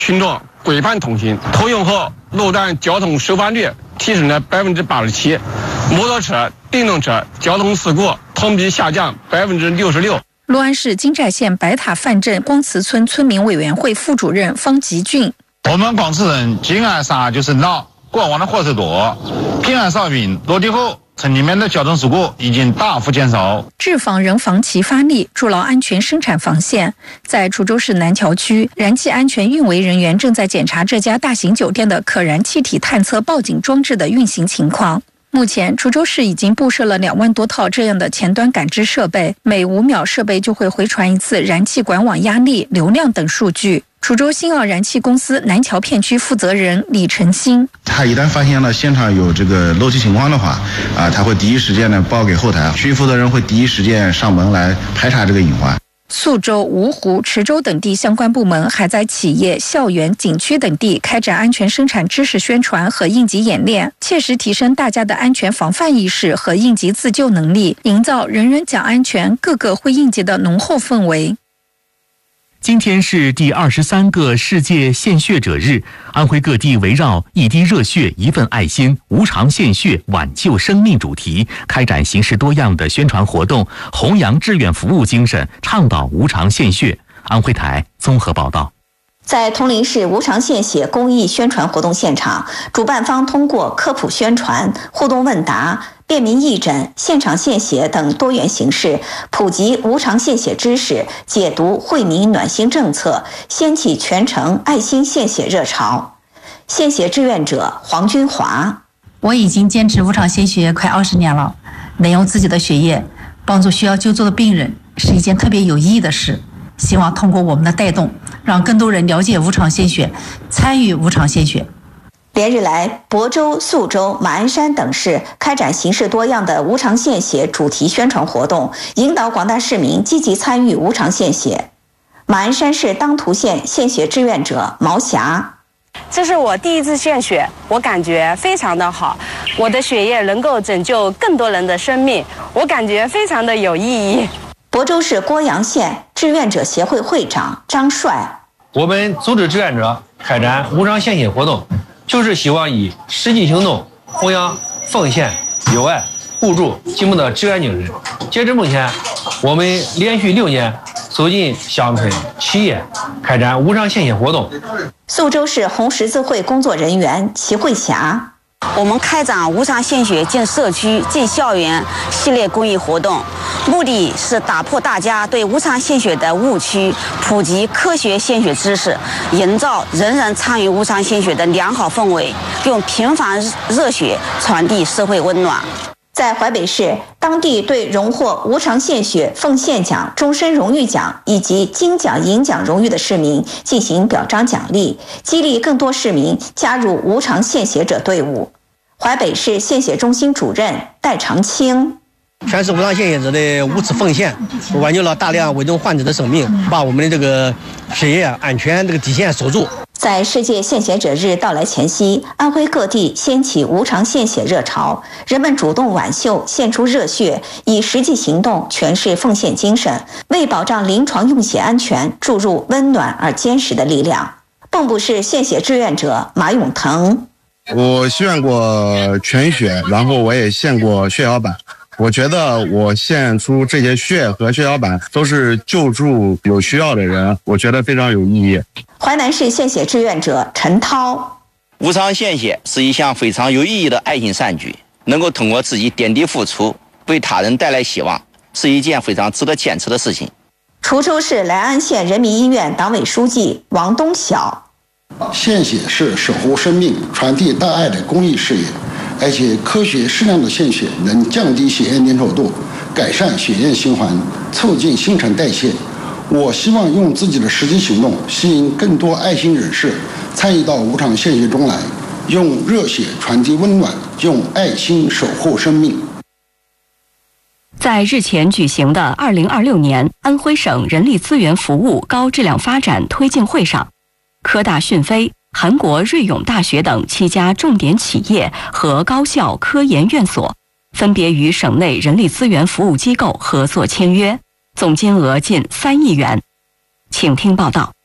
群众规范通行，投用后路段交通收发率提升了87%，摩托车、电动车交通事故同比下降66%。 六安市金寨县白塔范镇光慈村村民委员会副主任方吉俊： 我们光慈人经案上就是闹过往的货车多，平安少运落地后，村里面的交通事故已经大幅减少。 治防人防齐发力，筑牢安全生产防线。在滁州市南桥区，燃气安全运维人员正在检查这家大型酒店的可燃气体探测报警装置的运行情况。目前，滁州市已经布设了2万多套这样的前端感知设备，每5秒设备就会回传一次燃气管网压力、流量等数据。滁州新奥燃气公司南桥片区负责人李晨星： 他一旦发现了现场有这个漏气情况的话，他会第一时间呢报给后台，区负责人会第一时间上门来排查这个隐患。 宿州、芜湖、池州等地相关部门还在企业、校园、景区等地开展安全生产知识宣传和应急演练，切实提升大家的安全防范意识和应急自救能力，营造人人讲安全、个个会应急的浓厚氛围。 今天是第23个世界献血者日，安徽各地围绕一滴热血一份爱心，无偿献血挽救生命主题，开展形式多样的宣传活动，弘扬志愿服务精神，倡导无偿献血。安徽台综合报道。 在通陵市无偿献血公益宣传活动现场，主办方通过科普宣传、互动问答、便民义诊、现场献血等多元形式，普及无偿献血知识，解读惠民暖心政策，掀起全城爱心献血热潮。献血志愿者黄军华： 我已经坚持无偿献血快20年了，能用自己的血液帮助需要救助的病人，是一件特别有意义的事。希望通过我们的带动，让更多人了解无偿献血，参与无偿献血。 连日来，亳州、宿州、马鞍山等市开展形式多样的无偿献血主题宣传活动，引导广大市民积极参与无偿献血。马鞍山市当涂县献血志愿者毛霞： 这是我第一次献血，我感觉非常的好，我的血液能够拯救更多人的生命，我感觉非常的有意义。 亳州市郭阳县志愿者协会会长张帅： 我们组织志愿者开展无偿献血活动，就是希望以实际行动弘扬奉献、友爱、互助积木的志愿精神。截至目前，我们连续6年走进乡村企业，开展无偿献血活动。 宿州市红十字会工作人员齐慧霞： 我们开展无偿献血进社区、进校园系列公益活动，目的是打破大家对无偿献血的误区，普及科学献血知识，营造人人参与无偿献血的良好氛围，用平凡热血传递社会温暖。 在淮北市，当地对荣获无偿献血奉献奖、终身荣誉奖以及金奖、银奖荣誉的市民进行表彰奖励，激励更多市民加入无偿献血者队伍。淮北市献血中心主任戴长青： 全是无偿献血者的无私奉献，挽救了大量危重患者的生命，把我们的这个血液安全这个底线守住。 在世界献血者日到来前夕，安徽各地掀起无偿献血热潮，人们主动挽袖，献出热血，以实际行动诠释奉献精神，为保障临床用血安全注入温暖而坚实的力量。蚌埠市献血志愿者马永腾： 我献过全血，然后我也献过血小板。我觉得我献出这些血和血小板都是救助有需要的人，我觉得非常有意义。 淮南市献血志愿者陈涛： 无偿献血是一项非常有意义的爱心善举，能够通过自己点滴付出，为他人带来希望，是一件非常值得坚持的事情。 滁州市莱安县人民医院党委书记王东晓： 献血是守护生命、传递大爱的公益事业，而且科学适量的献血能降低血液粘稠度，改善血液循环，促进新陈代谢。我希望用自己的实际行动，吸引更多爱心人士参与到无偿献血中来，用热血传递温暖，用爱心守护生命。 在日前举行的2026年安徽省人力资源服务高质量发展推进会上，科大讯飞、韩国瑞永大学等7家重点企业和高校科研院所分别与省内人力资源服务机构合作签约，总金额近3亿元。请听报道。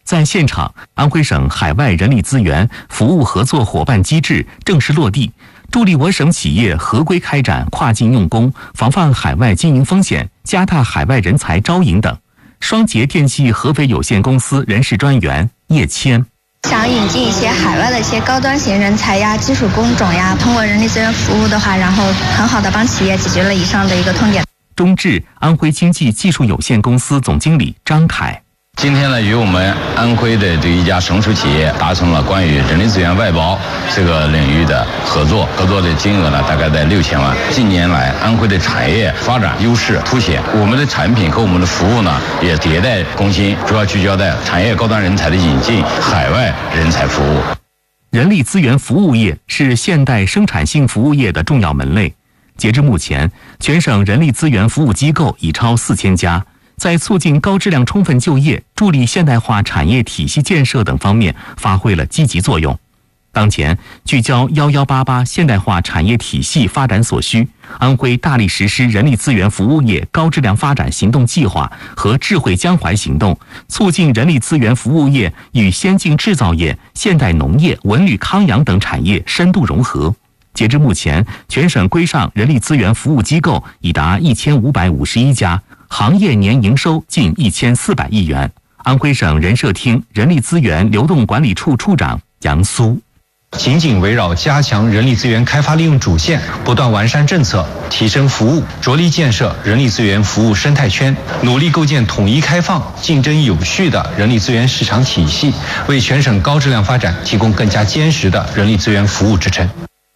在现场，安徽省海外人力资源服务合作伙伴机制正式落地，助力我省企业合规开展跨境用工，防范海外经营风险，加大海外人才招引等。双捷电器合肥有限公司人事专员叶谦。 想引进一些海外的一些高端型人才呀、技术工种呀，通过人力资源服务的话，然后很好的帮企业解决了以上的一个痛点。 中智安徽经济技术有限公司总经理张凯。 今天呢，与我们安徽的这一家省属企业达成了关于人力资源外包这个领域的合作的金额呢，大概在6000万。近年来，安徽的产业发展优势凸显，我们的产品和我们的服务呢也迭代更新，主要聚焦在产业高端人才的引进、海外人才服务。 人力资源服务业是现代生产性服务业的重要门类。截至目前，全省人力资源服务机构已超4000家。在促进高质量充分就业、助力现代化产业体系建设等方面发挥了积极作用。当前，聚焦1188现代化产业体系发展所需，安徽大力实施人力资源服务业高质量发展行动计划和智慧江淮行动，促进人力资源服务业与先进制造业、现代农业、文旅康养等产业深度融合。截至目前，全省规上人力资源服务机构已达1551家，行业年营收近1400亿元。安徽省人社厅人力资源流动管理处处长杨苏。 紧紧围绕加强人力资源开发利用主线，不断完善政策，提升服务，着力建设人力资源服务生态圈，努力构建统一开放、竞争有序的人力资源市场体系，为全省高质量发展提供更加坚实的人力资源服务支撑。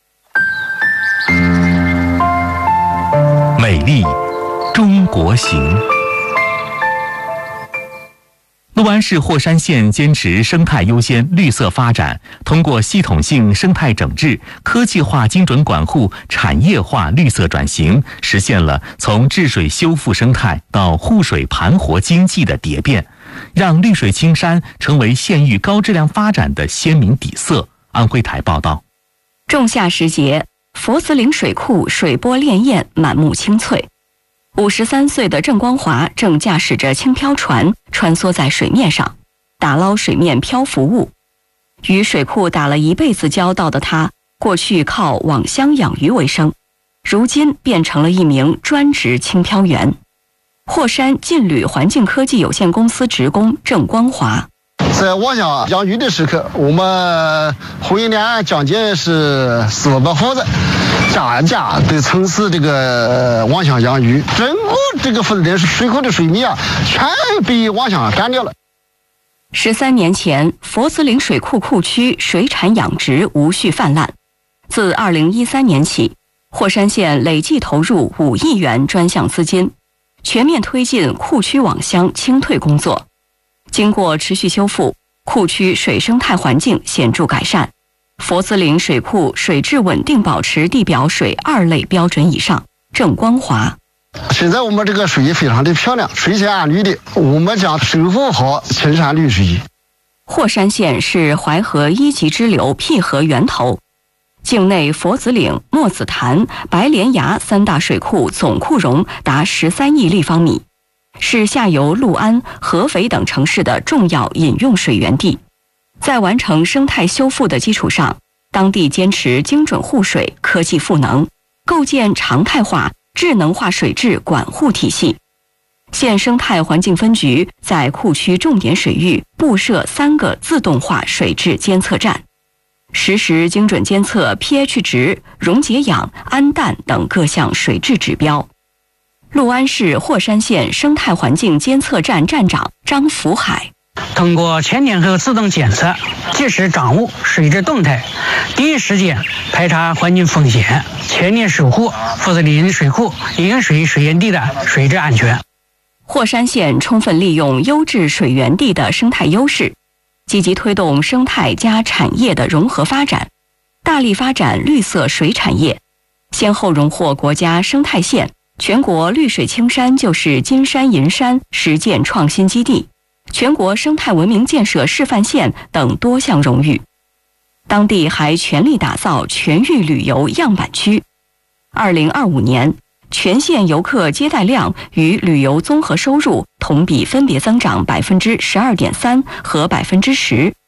美丽中国行。六安市霍山县坚持生态优先、绿色发展，通过系统性生态整治、科技化精准管护、产业化绿色转型，实现了从治水修复生态到护水盘活经济的蝶变，让绿水青山成为县域高质量发展的鲜明底色。安徽台报道。 仲夏时节，佛子岭水库水波潋滟，满目青翠。53岁的郑光华正驾驶着轻漂船穿梭在水面上，打捞水面漂浮物。与水库打了一辈子交道的他，过去靠网箱养鱼为生，如今变成了一名专职轻漂员。霍山劲旅环境科技有限公司职工郑光华。 在网箱养鱼的时刻，我们会员将近是400户子，家家都从事这个网箱养鱼，整个这个佛子岭水库的水面全被网箱干掉了。 13年前，佛子岭水库库区水产养殖无序泛滥。自2013年起，霍山县累计投入5亿元专项资金，全面推进库区网箱清退工作。经过持续修复，库区水生态环境显著改善，佛子岭水库水质稳定保持地表水2类标准以上。郑光华。 现在我们这个水非常的漂亮，水鲜暗绿的，我们将守护好青山绿水。 霍山县是淮河1级支流辟河源头，境内佛子岭、墨子潭、白莲崖3大水库总库容达13亿立方米，是下游六安、合肥等城市的重要饮用水源地。在完成生态修复的基础上，当地坚持精准护水、科技赋能，构建常态化、智能化水质管护体系。县生态环境分局在库区重点水域布设3个自动化水质监测站，实时精准监测 pH 值、溶解氧、氨氮等各项水质指标。六安市霍山县生态环境监测站站长张福海。 通过前年后自动检测，及时掌握水质动态，第一时间排查环境风险，全面守护佛子岭水库饮水水源地的水质安全。 霍山县充分利用优质水源地的生态优势，积极推动生态加产业的融合发展，大力发展绿色水产业，先后荣获国家生态县、全国绿水青山就是金山银山实践创新基地、全国生态文明建设示范县等多项荣誉。当地还全力打造全域旅游样板区。2025年， 全县游客接待量与旅游综合收入同比分别增长12.3%和10%。